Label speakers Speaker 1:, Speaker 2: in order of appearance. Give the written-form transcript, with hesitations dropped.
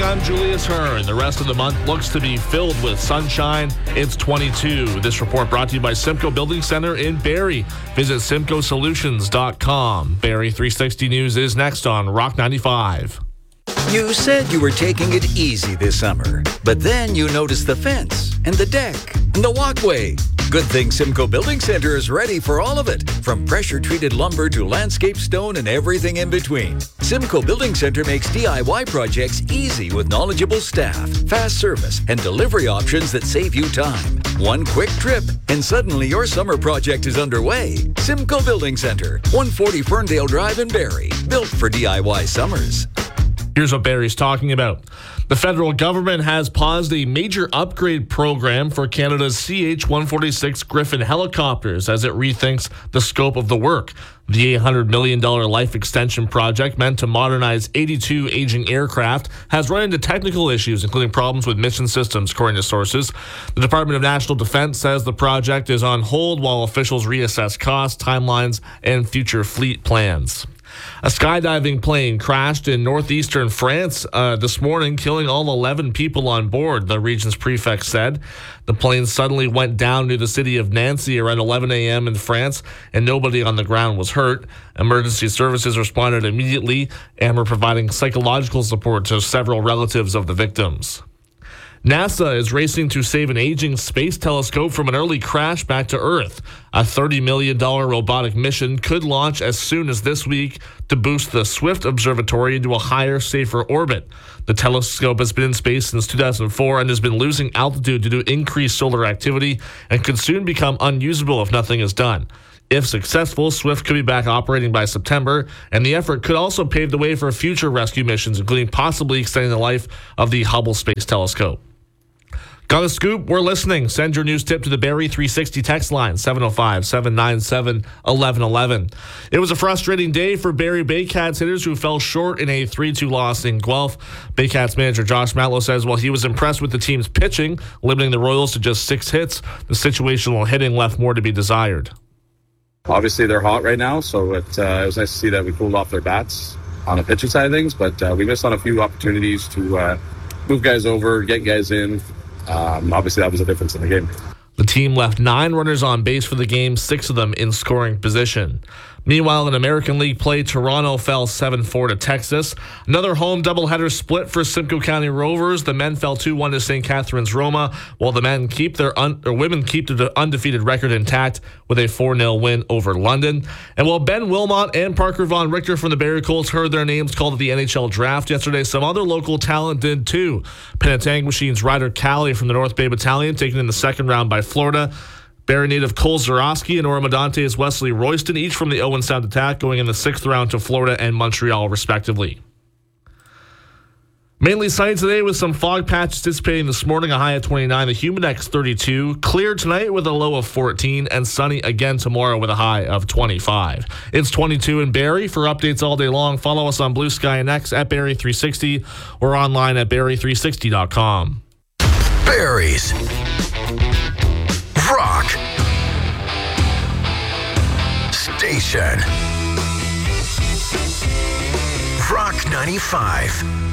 Speaker 1: I'm Julius Hearn. The rest of the month looks to be filled with sunshine. It's 22. This report brought to you by Simcoe Building Center in Barrie. Visit simcoesolutions.com. Barrie 360 News is next on Rock 95.
Speaker 2: You said you were taking it easy this summer, but then you noticed the fence and the deck and the walkway. Good thing Simcoe Building Center is ready for all of it, from pressure-treated lumber to landscape stone and everything in between. Simcoe Building Center makes DIY projects easy with knowledgeable staff, fast service, and delivery options that save you time. One quick trip, and suddenly your summer project is underway. Simcoe Building Center, 140 Ferndale Drive in Barrie, built for DIY summers.
Speaker 1: Here's what Barrie's talking about. The federal government has paused a major upgrade program for Canada's CH-146 Griffin helicopters as it rethinks the scope of the work. The $800 million life extension project, meant to modernize 82 aging aircraft, has run into technical issues, including problems with mission systems, according to sources. The Department of National Defense says the project is on hold while officials reassess costs, timelines, and future fleet plans. A skydiving plane crashed in northeastern France this morning, killing all 11 people on board, the region's prefect said. The plane suddenly went down near the city of Nancy around 11 a.m. in France, and nobody on the ground was hurt. Emergency services responded immediately and were providing psychological support to several relatives of the victims. NASA is racing to save an aging space telescope from an early crash back to Earth. A $30 million robotic mission could launch as soon as this week to boost the Swift Observatory into a higher, safer orbit. The telescope has been in space since 2004 and has been losing altitude due to increased solar activity and could soon become unusable if nothing is done. If successful, Swift could be back operating by September, and the effort could also pave the way for future rescue missions, including possibly extending the life of the Hubble Space Telescope. Got a scoop? We're listening. Send your news tip to the Barrie 360 text line, 705-797-1111. It was a frustrating day for Barrie Baycats hitters who fell short in a 3-2 loss in Guelph. Baycats manager Josh Matlow says while he was impressed with the team's pitching, limiting the Royals to just 6 hits, the situational hitting left more to be desired.
Speaker 3: Obviously, they're hot right now, so it was nice to see that we cooled off their bats on the pitching side of things, but we missed on a few opportunities to move guys over, get guys in. Obviously, that was a difference in the game.
Speaker 1: The team left 9 runners on base for the game, 6 of them in scoring position. Meanwhile, in American League play, Toronto fell 7-4 to Texas. Another home doubleheader split for Simcoe County Rovers. The men fell 2-1 to St. Catharines Roma, while the women keep their undefeated record intact with a 4-0 win over London. And while Ben Wilmot and Parker Von Richter from the Barrie Colts heard their names called at the NHL draft yesterday, some other local talent did too. Penetang Machine's Ryder Cali from the North Bay Battalion, taken in the second round by Florida. Barrie native Cole Zarowski and Oromadante's Wesley Royston, each from the Owen Sound Attack, going in the 6th round to Florida and Montreal, respectively. Mainly sunny today with some fog patches dissipating this morning, a high of 29, the Humidex 32. Clear tonight with a low of 14, and sunny again tomorrow with a high of 25. It's 22 in Barrie. For updates all day long, follow us on Blue Sky and X at Barrie 360 or online at Barrie360.com.
Speaker 4: Barrie's Rock Station. Rock 95.